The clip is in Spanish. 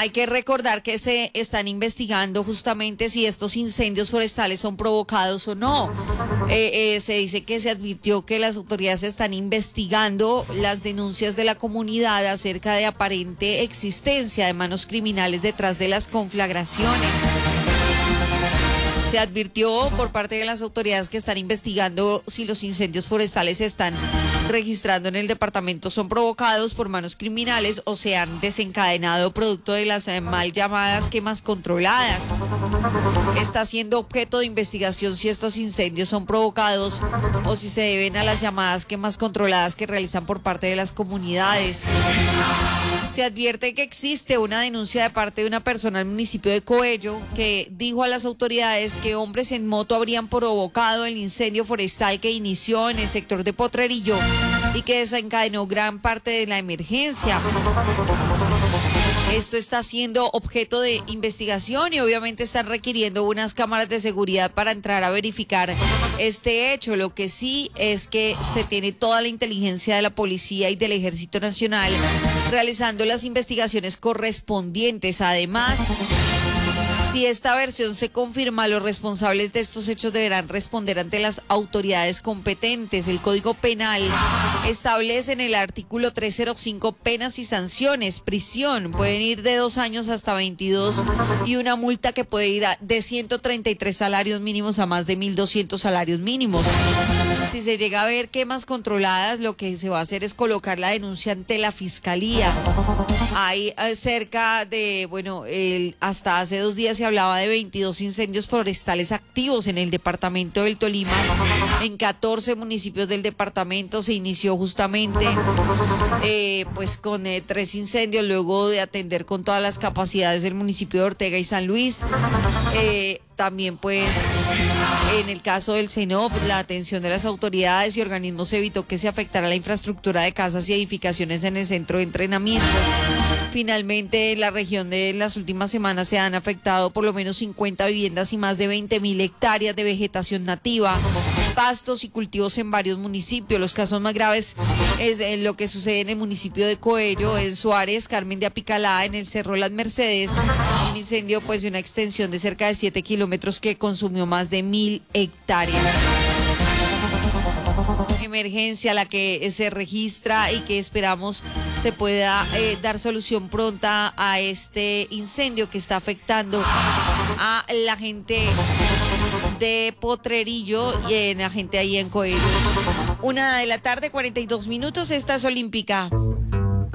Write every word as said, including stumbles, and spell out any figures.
Hay que recordar que se están investigando justamente si estos incendios forestales son provocados o no. Eh, eh, se dice que se advirtió que las autoridades están investigando las denuncias de la comunidad acerca de aparente existencia de manos criminales detrás de las conflagraciones. Se advirtió por parte de las autoridades que están investigando si los incendios forestales se están registrando en el departamento son provocados por manos criminales o se han desencadenado producto de las eh, mal llamadas quemas controladas. Está siendo objeto de investigación si estos incendios son provocados o si se deben a las llamadas quemas controladas que realizan por parte de las comunidades. Se advierte que existe una denuncia de parte de una persona del municipio de Coello que dijo a las autoridades que hombres en moto habrían provocado el incendio forestal que inició en el sector de Potrerillo y que desencadenó gran parte de la emergencia. Esto está siendo objeto de investigación y obviamente están requiriendo unas cámaras de seguridad para entrar a verificar este hecho. Lo que sí es que se tiene toda la inteligencia de la policía y del Ejército Nacional realizando las investigaciones correspondientes. Además, si esta versión se confirma, los responsables de estos hechos deberán responder ante las autoridades competentes. El Código Penal establece en el artículo trescientos cinco penas y sanciones, prisión, pueden ir de dos años hasta veintidós y una multa que puede ir a, de ciento treinta y tres salarios mínimos a más de mil doscientos salarios mínimos. Si se llega a ver quemas controladas, lo que se va a hacer es colocar la denuncia ante la Fiscalía. Hay eh, cerca de, bueno, el, hasta hace dos días se hablaba de veintidós incendios forestales activos en el departamento del Tolima. En catorce municipios del departamento se inició justamente eh, pues con eh, tres incendios luego de atender con todas las capacidades del municipio de Ortega y San Luis. Eh, También pues en el caso del CENOP, la atención de las autoridades y organismos evitó que se afectara la infraestructura de casas y edificaciones en el centro de entrenamiento. Finalmente, en la región de las últimas semanas se han afectado por lo menos cincuenta viviendas y más de veinte mil hectáreas de vegetación nativa, pastos y cultivos en varios municipios. Los casos más graves es en lo que sucede en el municipio de Coello, en Suárez, Carmen de Apicalá, en el Cerro Las Mercedes, un incendio pues de una extensión de cerca de siete kilómetros que consumió más de mil hectáreas. Emergencia la que se registra y que esperamos se pueda eh, dar solución pronta a este incendio que está afectando a la gente de Potrerillo y a la gente ahí en Coello. Una de la tarde, cuarenta y dos minutos, esta es Olímpica.